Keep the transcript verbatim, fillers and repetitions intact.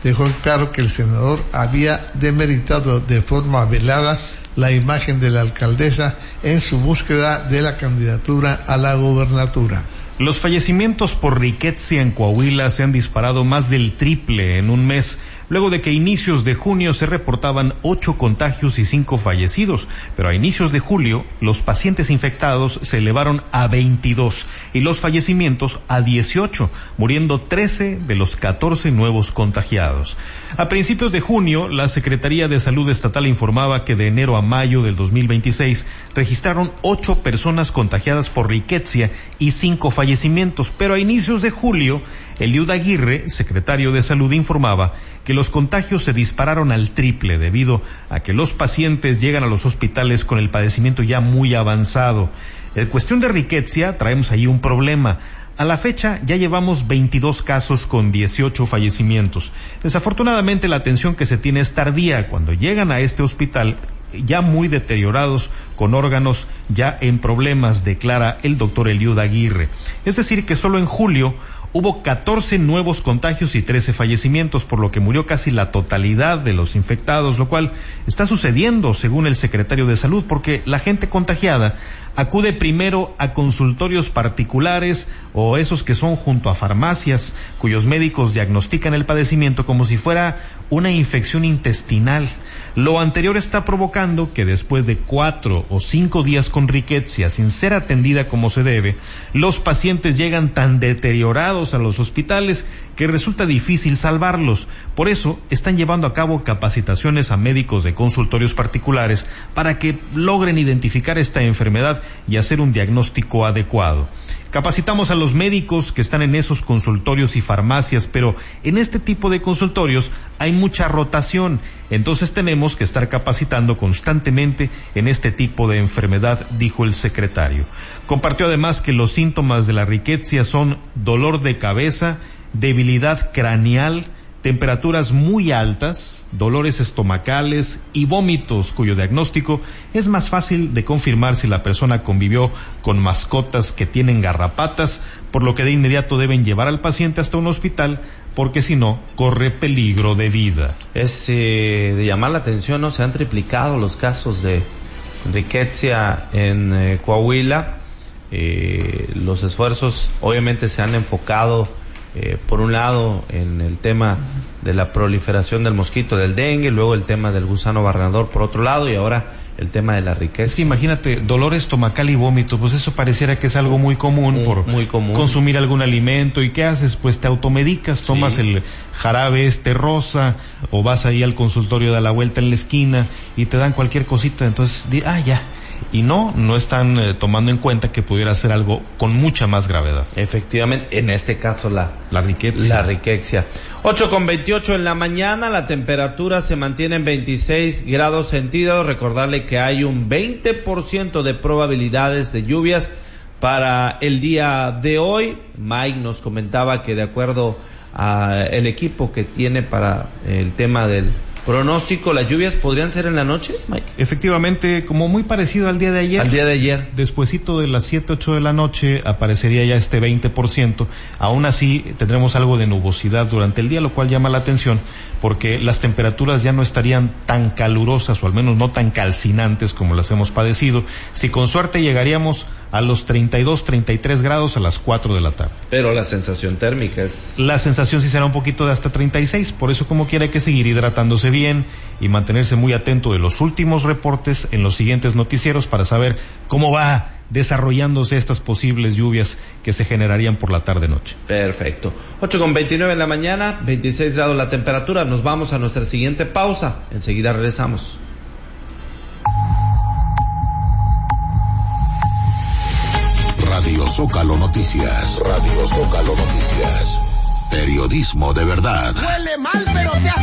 dejó claro que el senador había demeritado de forma velada la imagen de la alcaldesa en su búsqueda de la candidatura a la gobernatura. Los fallecimientos por riqueza en Coahuila se han disparado más del triple en un mes, luego de que a inicios de junio se reportaban ocho contagios y cinco fallecidos, pero a inicios de julio los pacientes infectados se elevaron a veintidós y los fallecimientos a dieciocho, muriendo trece de los catorce nuevos contagiados. A principios de junio, la Secretaría de Salud Estatal informaba que de enero a mayo del dos mil veintiséis registraron ocho personas contagiadas por riqueza y cinco fallecimientos, pero a inicios de julio, Eliud Aguirre, secretario de Salud, informaba que los contagios se dispararon al triple debido a que los pacientes llegan a los hospitales con el padecimiento ya muy avanzado. En cuestión de riqueza, traemos ahí un problema. A la fecha ya llevamos veintidós casos con dieciocho fallecimientos. Desafortunadamente la atención que se tiene es tardía. Cuando llegan a este hospital ya muy deteriorados, con órganos ya en problemas, declara el doctor Eliud Aguirre. Es decir, que solo en julio hubo catorce nuevos contagios y trece fallecimientos, por lo que murió casi la totalidad de los infectados, lo cual está sucediendo, según el secretario de Salud, porque la gente contagiada acude primero a consultorios particulares o esos que son junto a farmacias, cuyos médicos diagnostican el padecimiento como si fuera una infección intestinal. Lo anterior está provocando que después de cuatro o cinco días con riqueza sin ser atendida como se debe, los pacientes llegan tan deteriorados a los hospitales que resulta difícil salvarlos. Por eso están llevando a cabo capacitaciones a médicos de consultorios particulares para que logren identificar esta enfermedad y hacer un diagnóstico adecuado. Capacitamos a los médicos que están en esos consultorios y farmacias, pero en este tipo de consultorios hay mucha rotación, entonces tenemos que estar capacitando constantemente en este tipo de enfermedad, dijo el secretario. Compartió además que los síntomas de la riqueza son dolor de cabeza, debilidad craneal, temperaturas muy altas, dolores estomacales y vómitos, cuyo diagnóstico es más fácil de confirmar si la persona convivió con mascotas que tienen garrapatas, por lo que de inmediato deben llevar al paciente hasta un hospital, porque si no, corre peligro de vida. Es eh, de llamar la atención, ¿no? Se han triplicado los casos de riqueza en eh, Coahuila. Eh, los esfuerzos obviamente se han enfocado Eh, por un lado en el tema de la proliferación del mosquito del dengue, luego el tema del gusano barrenador por otro lado y ahora el tema de la riqueza. Es que imagínate, dolor estomacal y vómito, pues eso pareciera que es algo muy común muy, por muy común. Consumir algún alimento. ¿Y qué haces? Pues te automedicas, tomas sí. el jarabe este rosa o vas ahí al consultorio de la vuelta en la esquina y te dan cualquier cosita, entonces, ah, ya. Y no, no están eh, tomando en cuenta que pudiera ser algo con mucha más gravedad. Efectivamente, en este caso la, la riqueza. La riqueza. ocho con veintiocho en la mañana, la temperatura se mantiene en veintiséis grados centígrados. Recordarle que hay un veinte por ciento de probabilidades de lluvias para el día de hoy. Mike nos comentaba que de acuerdo al equipo que tiene para el tema del pronóstico, las lluvias podrían ser en la noche, Mike. Efectivamente, como muy parecido al día de ayer. Al día de ayer. Despuesito de las siete, ocho de la noche aparecería ya este veinte por ciento. Aún así tendremos algo de nubosidad durante el día, lo cual llama la atención porque las temperaturas ya no estarían tan calurosas o al menos no tan calcinantes como las hemos padecido. Si con suerte llegaríamos a los treinta y dos, treinta y tres grados a las cuatro de la tarde. Pero la sensación térmica es... La sensación sí será un poquito de hasta treinta y seis, por eso como quiera hay que seguir hidratándose bien y mantenerse muy atento de los últimos reportes en los siguientes noticieros para saber cómo va desarrollándose estas posibles lluvias que se generarían por la tarde-noche. Perfecto. ocho con veintinueve en la mañana, veintiséis grados la temperatura. Nos vamos a nuestra siguiente pausa. Enseguida regresamos. Radio Zócalo Noticias. Radio Zócalo Noticias. Periodismo de verdad. Huele mal, pero te hace